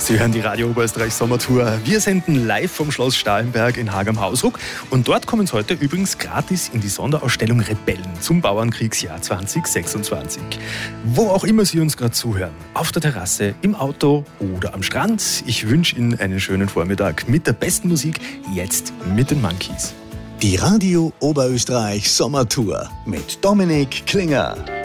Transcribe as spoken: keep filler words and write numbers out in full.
Sie hören die Radio Oberösterreich Sommertour. Wir senden live vom Schloss Stahlenberg in Haag am Hausruck. Und dort kommen Sie heute übrigens gratis in die Sonderausstellung Rebellen zum Bauernkriegsjahr zwanzig sechsundzwanzig. Wo auch immer Sie uns gerade zuhören, auf der Terrasse, im Auto oder am Strand. Ich wünsche Ihnen einen schönen Vormittag mit der besten Musik, jetzt mit den Monkeys. Die Radio Oberösterreich Sommertour mit Dominik Klinger.